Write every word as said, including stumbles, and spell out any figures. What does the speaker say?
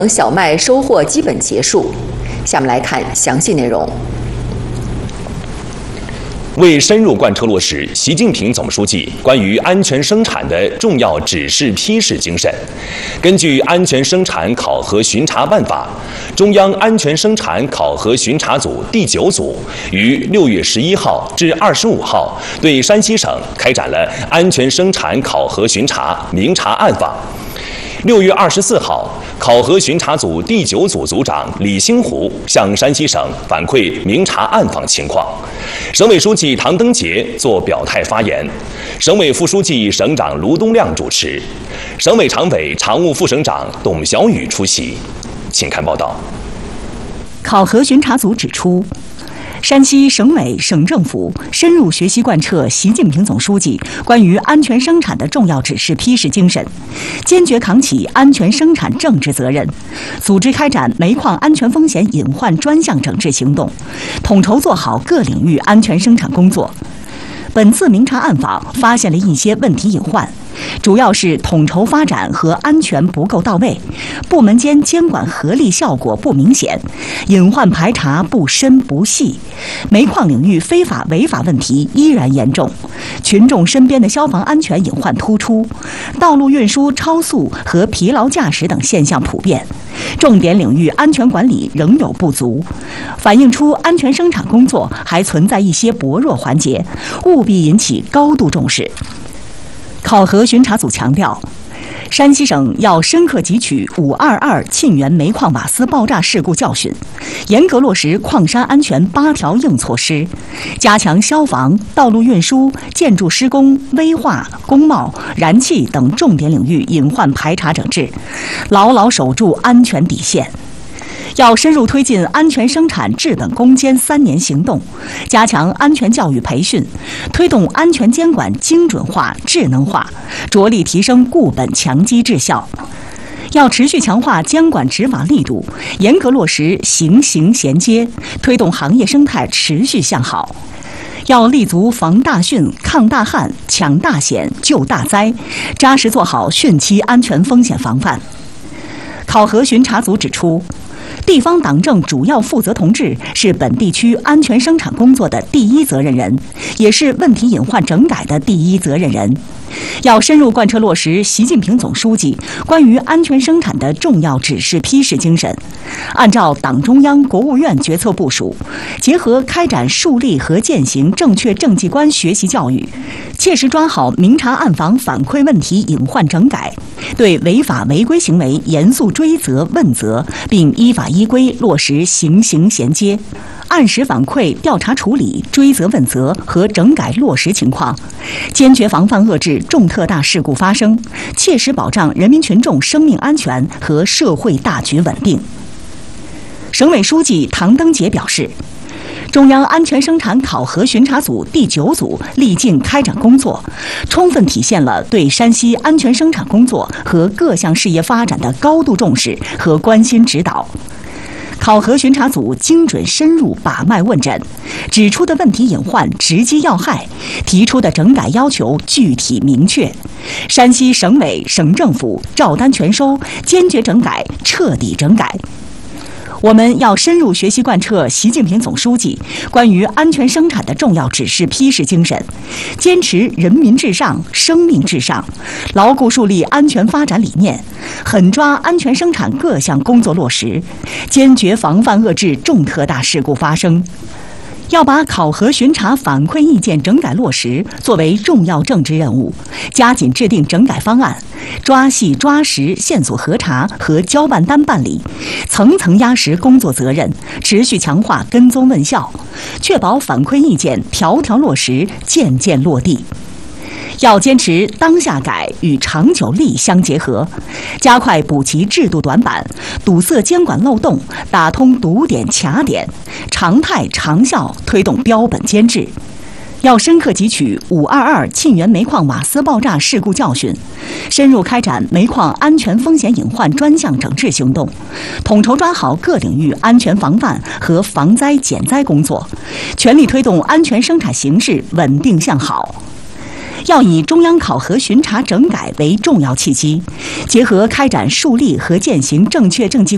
小麦收获基本结束。下面来看详细内容。 为深入贯彻落实习近平总书记关于安全生产的重要指示批示精神，根据《安全生产考核巡查办法》，中央安全生产考核巡查组第九组于六月十一号至二十五号对山西省开展了安全生产考核巡查明察暗访。六月二十四号，考核巡查组第九组组长李兴湖向山西省反馈明察暗访情况，省委书记唐登杰作表态发言，省委副书记、省长卢东亮主持，省委常委、常务副省长董小雨出席。请看报道。 考核巡查组指出，山西省委、省政府深入学习贯彻习近平总书记关于安全生产的重要指示批示精神，坚决扛起安全生产政治责任，组织开展煤矿安全风险隐患专项整治行动，统筹做好各领域安全生产工作。本次明察暗访发现了一些问题隐患，主要是统筹发展和安全不够到位，部门间监管合力效果不明显，隐患排查不深不细，煤矿领域非法违法问题依然严重，群众身边的消防安全隐患突出，道路运输超速和疲劳驾驶等现象普遍，重点领域安全管理仍有不足，反映出安全生产工作还存在一些薄弱环节，务必引起高度重视。考核巡查组强调，山西省要深刻汲取五二二沁源煤矿瓦斯爆炸事故教训，严格落实矿山安全八条硬措施，加强消防、道路运输、建筑施工、危化、工贸、燃气等重点领域隐患排查整治，牢牢守住安全底线。要深入推进安全生产治本攻坚三年行动，加强安全教育培训，推动安全监管精准化、智能化，着力提升固本强基治效。要持续强化监管执法力度，严格落实行刑衔接，推动行业生态持续向好。要立足防大汛、抗大旱、抢大险、救大灾，扎实做好汛期安全风险防范。考核巡查组指出，地方党政主要负责同志是本地区安全生产工作的第一责任人，也是问题隐患整改的第一责任人。要深入贯彻落实习近平总书记关于安全生产的重要指示批示精神，按照党中央、国务院决策部署，结合开展树立和践行正确政绩观学习教育，切实抓好明察暗访反馈问题隐患整改，对违法违规行为严肃追责问责，并依法依规落实行刑衔接，按时反馈调查处理追责问责和整改落实情况，坚决防范遏制重特大事故发生，切实保障人民群众生命安全和社会大局稳定。省委书记唐登杰表示，中央安全生产考核巡查组第九组历尽开展工作，充分体现了对山西安全生产工作和各项事业发展的高度重视和关心指导。考核巡查组精准深入把脉问诊，指出的问题隐患直击要害，提出的整改要求具体明确。山西省委、省政府照单全收，坚决整改，彻底整改。我们要深入学习贯彻习近平总书记关于安全生产的重要指示批示精神，坚持人民至上、生命至上，牢固树立安全发展理念，狠抓安全生产各项工作落实，坚决防范遏制重特大事故发生。要把考核巡查反馈意见整改落实作为重要政治任务，加紧制定整改方案，抓细抓实线索核查和交办单办理，层层压实工作责任，持续强化跟踪问效，确保反馈意见条条落实，件件落地。要坚持当下改与长久立相结合，加快补齐制度短板，堵塞监管漏洞，打通堵点卡点，常态长效推动标本兼治。要深刻汲取五二二沁源煤矿瓦斯爆炸事故教训，深入开展煤矿安全风险隐患专项整治行动，统筹抓好各领域安全防范和防灾减灾工作，全力推动安全生产形势稳定向好。要以中央考核巡查整改为重要契机，结合开展树立和践行正确政绩观